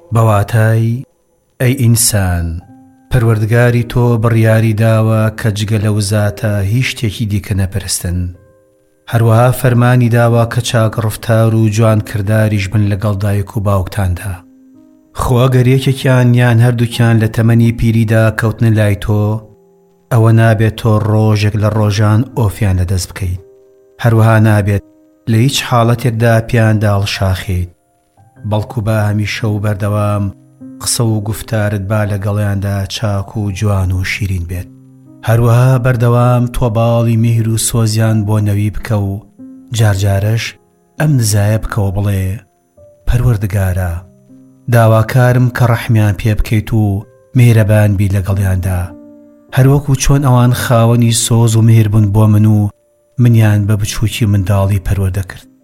بەواتای ئەی ئینسان پەروەردگاری تۆ بڕیاری داوە کە جگە لەو زاتە هیچ شتێکی دیکە نەپەرستن. هەروەها فەرمانی داوە کە چاک ڕفتار و جوان کرداریش بن لەگەڵ دایک و باوکتاندا. خۆ ئەگەر یەکێکیان یان هەردووکیان لە تەمەنی پیریدا کەوتنە لای تۆ، ئەوە نابێت تۆ ڕۆژێک لە ڕۆژان ئۆفیان لەدەست بکەیت. هەروەها نابێت لە هیچ حاڵەتێکدا پیاندا هەڵشاخیت، بەڵکو بە هەمیشە و بەردەوام قسە و گفتارت با لەگەڵیاندا چاک و جوان و شیرین بێت. هەروەها بەردەوام تۆباڵی میهر و سۆزیان بۆ نەوی بکە و جارجارش ئەم نزایە بکەوە بڵێ: پەروەردگارە، داواکارم کە ڕەحمیان پێ بکەیت و میهرەبان بی لەگەڵیاندا، هەروەکو چۆن ئەوان خاوەنی سۆز و میهر بوون بۆ من و منیان بە بچووکی منداڵی پەروەردە کرد.